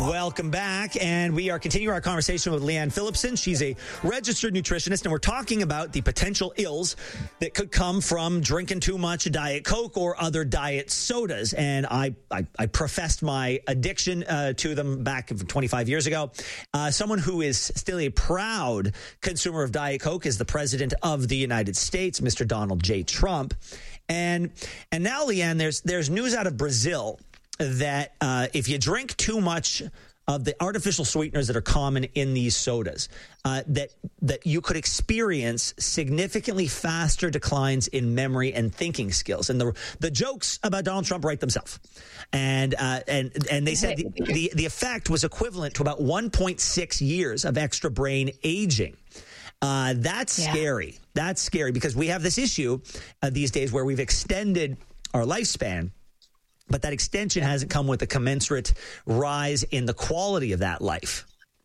Welcome back, and we are continuing our conversation with Leanne Phillipson. She's a registered nutritionist, and we're talking about the potential ills that could come from drinking too much Diet Coke or other diet sodas. And I professed my addiction to them back 25 years ago. Someone who is still a proud consumer of Diet Coke is the president of the United States, Mr. Donald J. Trump. And now, Leanne, there's news out of Brazil that if you drink too much of the artificial sweeteners that are common in these sodas, that you could experience significantly faster declines in memory and thinking skills. And the jokes about Donald Trump write themselves. And they said the effect was equivalent to about 1.6 years of extra brain aging. That's scary. That's scary because we have this issue these days where we've extended our lifespan, but that extension hasn't come with a commensurate rise in the quality of that life.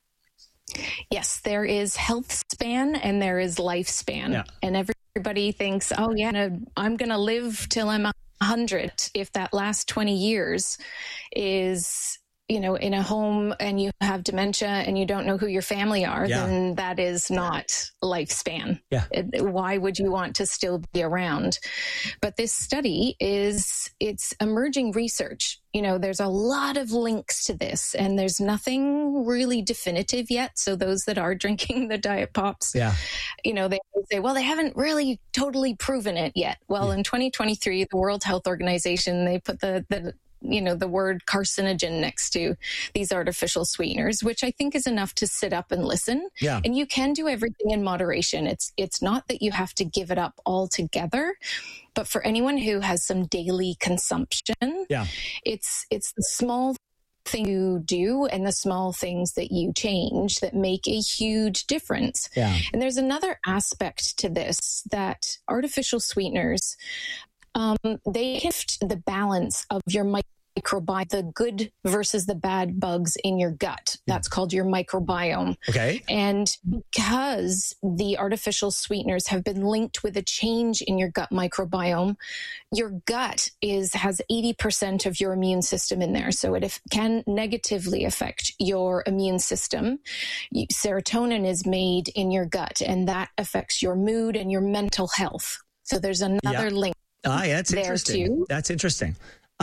Yes, there is health span and there is lifespan. Yeah. And everybody thinks, oh, yeah, I'm going to live till I'm 100. If that last 20 years is, in a home and you have dementia and you don't know who your family are, then that is not lifespan. Yeah. Why would you want to still be around? But this study it's emerging research. There's a lot of links to this and there's nothing really definitive yet. So those that are drinking the Diet Pops, they say, well, they haven't really totally proven it yet. Well, in 2023, the World Health Organization, they put the word carcinogen next to these artificial sweeteners, which I think is enough to sit up and listen. Yeah. And you can do everything in moderation. It's not that you have to give it up altogether, but for anyone who has some daily consumption, it's the small thing you do and the small things that you change that make a huge difference. Yeah. And there's another aspect to this that artificial sweeteners, they shift the balance of your microbiome, the good versus the bad bugs in your gut. That's called your microbiome. Okay. And because the artificial sweeteners have been linked with a change in your gut microbiome, your gut has 80% of your immune system in there. So it can negatively affect your immune system. Serotonin is made in your gut, and that affects your mood and your mental health. So there's another link. That's interesting. Too. That's interesting.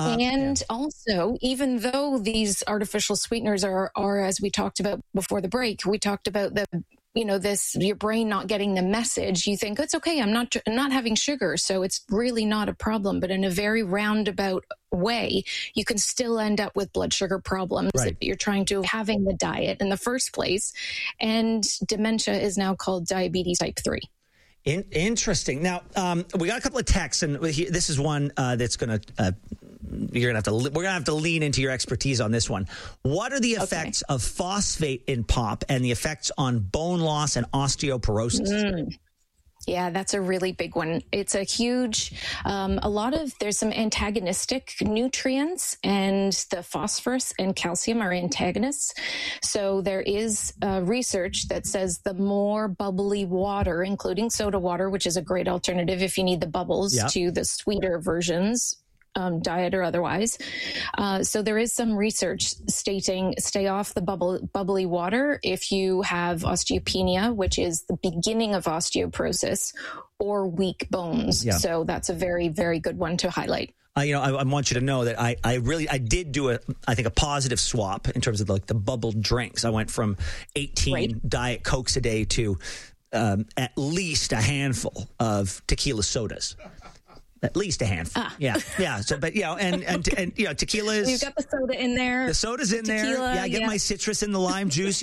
Also, even though these artificial sweeteners are, as we talked about before the break, we talked about your brain not getting the message. You think it's okay. I'm not having sugar, so it's really not a problem. But in a very roundabout way, you can still end up with blood sugar problems if you're trying to having the diet in the first place. And dementia is now called diabetes type 3. Interesting. Now, we got a couple of texts, and this is one that's going to we're gonna have to lean into your expertise on this one. What are the effects of phosphate in pop and the effects on bone loss and osteoporosis? Yeah, that's a really big one. It's a huge, there's some antagonistic nutrients, and the phosphorus and calcium are antagonists. So there is research that says the more bubbly water, including soda water, which is a great alternative if you need the bubbles to the sweeter versions, diet or otherwise. So there is some research stating stay off the bubbly water if you have osteopenia, which is the beginning of osteoporosis, or weak bones. Yeah. So that's a very, very good one to highlight. I want you to know that I did do a positive swap in terms of the bubbled drinks. I went from 18 Diet Cokes a day to at least a handful of tequila sodas. At least a handful. Yeah. So, but and tequila is. You've got the soda in there. The soda's in tequila, there. Yeah, I get my citrus in the lime juice.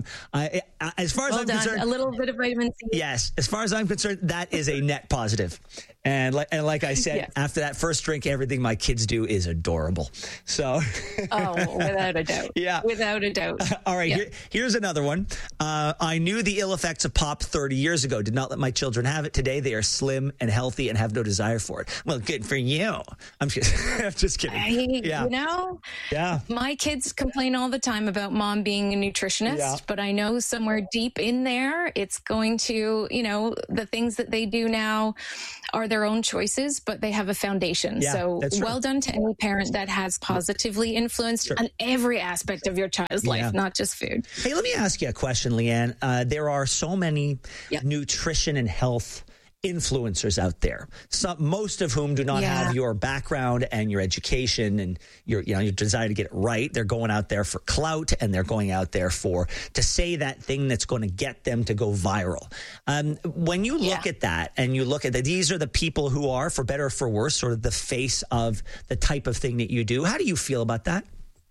As far as I'm concerned, a little bit of vitamin C. Yes, as far as I'm concerned, that is a net positive. And like I said, after that first drink, everything my kids do is adorable. So. Without a doubt. Yeah, without a doubt. All right, here's another one. I knew the ill effects of pop 30 years ago. Did not let my children have it. Today, they are slim and healthy and have no desire for it. Well, good for you. I'm just kidding. My kids complain all the time about mom being a nutritionist, but I know somewhere somewhere deep in there. It's going to, the things that they do now are their own choices, but they have a foundation. Yeah, so well done to any parent that has positively influenced on every aspect of your child's life, not just food. Hey, let me ask you a question, Leanne. There are so many nutrition and health influencers out there, most of whom do not have your background and your education and your desire to get it right. They're going out there for clout, and they're going out there to say that thing that's going to get them to go viral. When you look at that and you look at that, these are the people who are, for better or for worse, sort of the face of the type of thing that you do. How do you feel about that?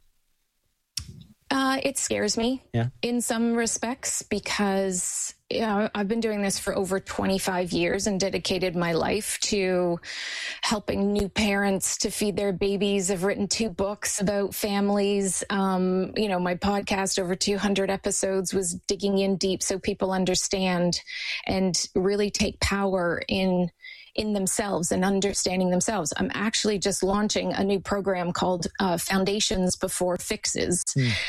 It scares me in some respects because I've been doing this for over 25 years and dedicated my life to helping new parents to feed their babies. I've written 2 books about families. My podcast, over 200 episodes, was digging in deep so people understand and really take power in themselves and understanding themselves. I'm actually just launching a new program called Foundations Before Fixes.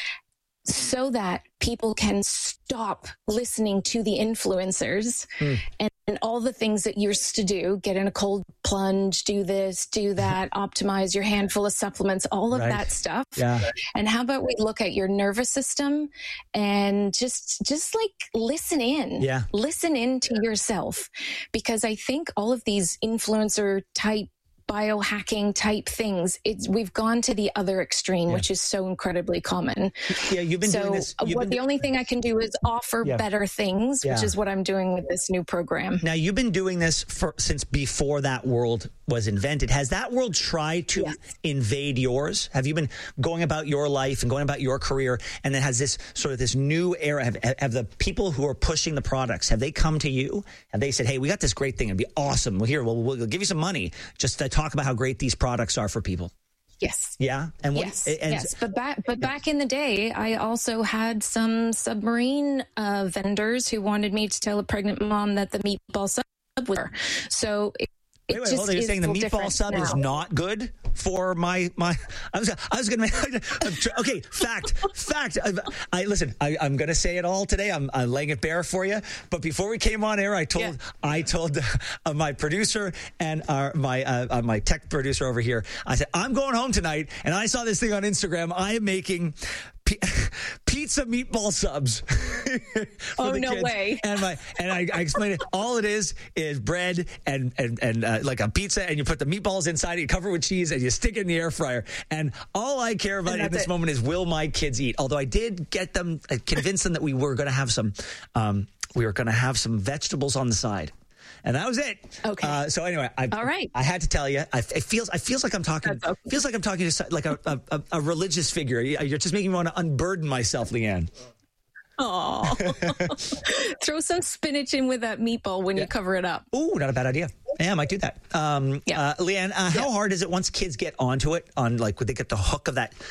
So that people can stop listening to the influencers and all the things that you're used to do, get in a cold plunge, do this, do that, optimize your handful of supplements, all of that stuff. Yeah. And how about we look at your nervous system and just like listen in, listen in to yourself, because I think all of these influencer type biohacking type things, we've gone to the other extreme, which is so incredibly common. Yeah, you've been doing this. The only thing I can do is offer better things, which is what I'm doing with this new program. Now, you've been doing this since before that world was invented. Has that world tried to invade yours? Have you been going about your life and going about your career, and then has this sort of this new era? Have the people who are pushing the products, have they come to you? Have they said, hey, we got this great thing, it'd be awesome. Well, here, we'll give you some money just to talk about how great these products are for people? Yes. Yeah. And yes. But back in the day, I also had some submarine vendors who wanted me to tell a pregnant mom that the meatball sub was her. So wait, hold on. You're saying the meatball sub is not good for my I was going to okay, fact. I'm going to say it all today. I'm laying it bare for you. But before we came on air, I told my producer and my tech producer over here, I said, I'm going home tonight, and I saw this thing on Instagram. I am making pizza meatball subs. Oh, no kids. Way. And I explained it. All it is bread and like a pizza, and you put the meatballs inside it, you cover it with cheese, and you stick it in the air fryer. And all I care about in this moment is, will my kids eat? Although I did get them, convince them that we were going to have some vegetables on the side. And that was it. Okay. So anyway, all right. I had to tell you, it feels like I'm talking. Okay. Feels like I'm talking to like a religious figure. You're just making me want to unburden myself, Leanne. Oh, throw some spinach in with that meatball when you cover it up. Ooh, not a bad idea. Yeah, I might do that. Leanne, how hard is it once kids get onto it? On like, when they get the hook of that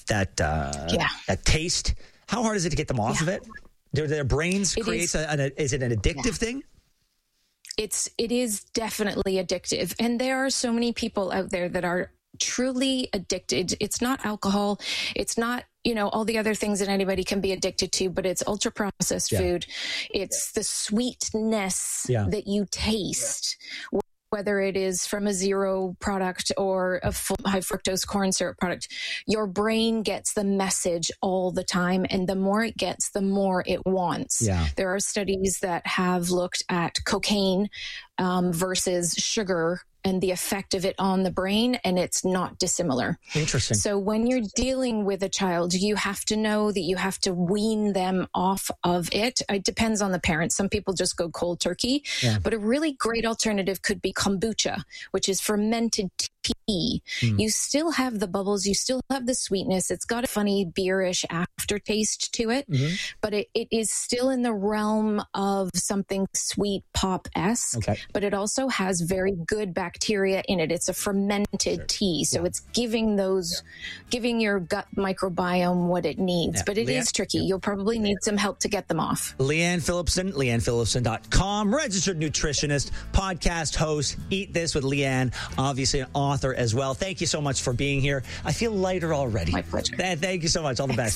taste? How hard is it to get them off of it? Their brains creates is it an addictive thing? It is definitely addictive. And there are so many people out there that are truly addicted. It's not alcohol. It's not, all the other things that anybody can be addicted to, but it's ultra processed food. It's the sweetness that you taste, whether it is from a zero product or a full high fructose corn syrup product. Your brain gets the message all the time, and the more it gets, the more it wants. Yeah. There are studies that have looked at cocaine versus sugar and the effect of it on the brain, and it's not dissimilar. Interesting. So when you're dealing with a child, you have to know that you have to wean them off of it. It depends on the parent. Some people just go cold turkey, but a really great alternative could be kombucha, which is fermented tea. You still have the bubbles, you still have the sweetness. It's got a funny beerish aftertaste to it, but it is still in the realm of something sweet pop-esque, but it also has very good bacteria in it. It's a fermented tea, so it's giving your gut microbiome what it needs, but it is tricky. You'll probably need some help to get them off. Leanne Phillipson, LeannePhillipson.com, registered nutritionist, podcast host, Eat This with Leanne, obviously an author as well. Thank you so much for being here. I feel lighter already. My pleasure. Thank you so much. All the best.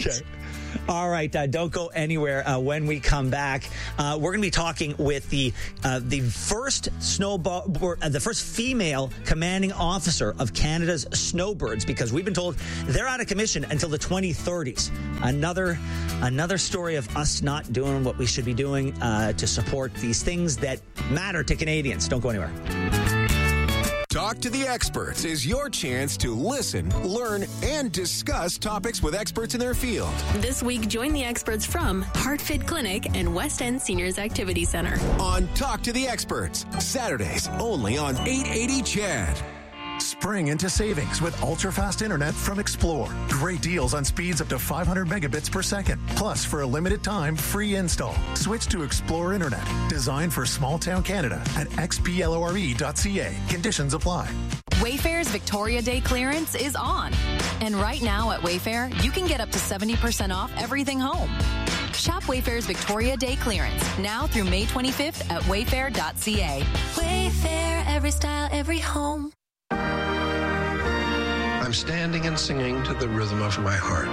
Okay. All right, don't go anywhere. When we come back, we're going to be talking with the first the first female commanding officer of Canada's snowbirds, because we've been told they're out of commission until the 2030s. Another story of us not doing what we should be doing to support these things that matter to Canadians. Don't go anywhere. Talk to the Experts is your chance to listen, learn, and discuss topics with experts in their field. This week, join the experts from HeartFit Clinic and West End Seniors Activity Center. On Talk to the Experts, Saturdays only on 880 CHAD. Spring into savings with ultra-fast internet from Explore. Great deals on speeds up to 500 megabits per second. Plus, for a limited time, free install. Switch to Explore Internet, designed for small-town Canada at xplore.ca. Conditions apply. Wayfair's Victoria Day clearance is on. And right now at Wayfair, you can get up to 70% off everything home. Shop Wayfair's Victoria Day clearance now through May 25th at wayfair.ca. Wayfair, every style, every home. I'm standing and singing to the rhythm of my heart.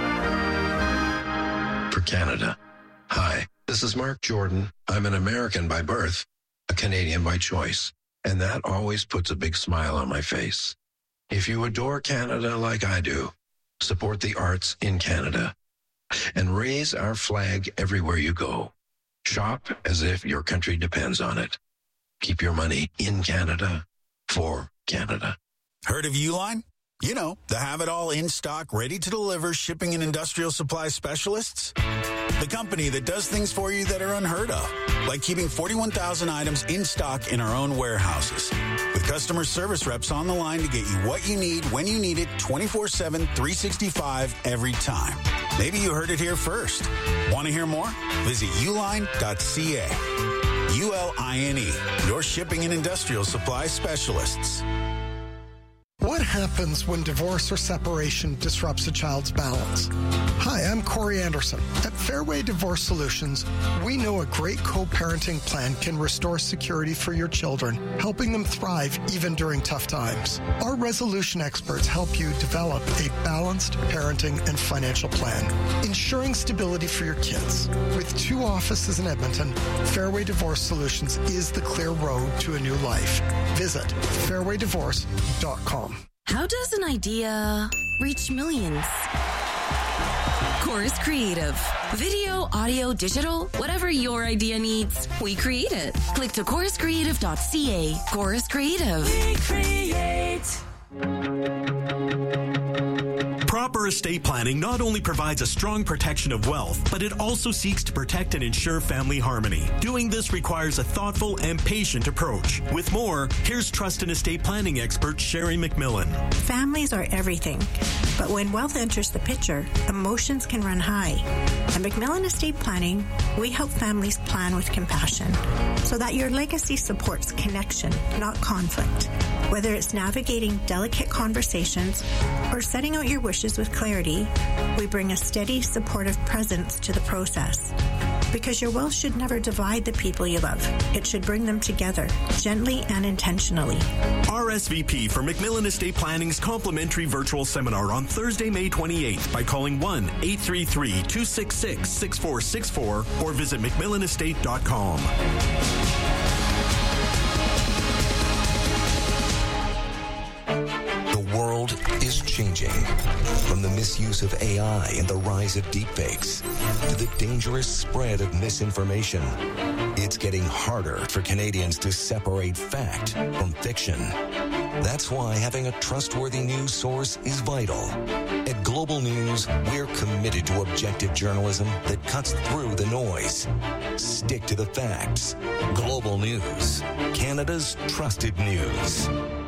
For Canada. Hi, this is Mark Jordan. I'm an American by birth, a Canadian by choice, and that always puts a big smile on my face. If you adore Canada like I do, support the arts in Canada and raise our flag everywhere you go. Shop as if your country depends on it. Keep your money in Canada for Canada. Heard of Uline? You know, the have-it-all in-stock, ready-to-deliver shipping and industrial supply specialists. The company that does things for you that are unheard of, like keeping 41,000 items in stock in our own warehouses, with customer service reps on the line to get you what you need when you need it 24/7, 365 every time. Maybe you heard it here first. Want to hear more? Visit uline.ca. ULINE, your shipping and industrial supply specialists. What happens when divorce or separation disrupts a child's balance? Hi, I'm Corey Anderson. At Fairway Divorce Solutions, we know a great co-parenting plan can restore security for your children, helping them thrive even during tough times. Our resolution experts help you develop a balanced parenting and financial plan, ensuring stability for your kids. With 2 offices in Edmonton, Fairway Divorce Solutions is the clear road to a new life. Visit fairwaydivorce.com. How does an idea reach millions? Chorus Creative. Video, audio, digital, whatever your idea needs, we create it. Click to choruscreative.ca. Chorus Creative. We create. Proper estate planning not only provides a strong protection of wealth, but it also seeks to protect and ensure family harmony. Doing this requires a thoughtful and patient approach. With more, here's trust and estate planning expert Sherry McMillan. Families are everything, but when wealth enters the picture, emotions can run high. At McMillan Estate Planning, we help families plan with compassion so that your legacy supports connection, not conflict. Whether it's navigating delicate conversations or setting out your wishes with clarity, we bring a steady, supportive presence to the process. Because your will should never divide the people you love. It should bring them together, gently and intentionally. RSVP for McMillan Estate Planning's complimentary virtual seminar on Thursday, May 28th by calling 1-833-266-6464 or visit McMillanestate.com. The world is changing. From the misuse of AI and the rise of deepfakes to the dangerous spread of misinformation, it's getting harder for Canadians to separate fact from fiction. That's why having a trustworthy news source is vital. At Global News, we're committed to objective journalism that cuts through the noise. Stick to the facts. Global News, Canada's trusted news.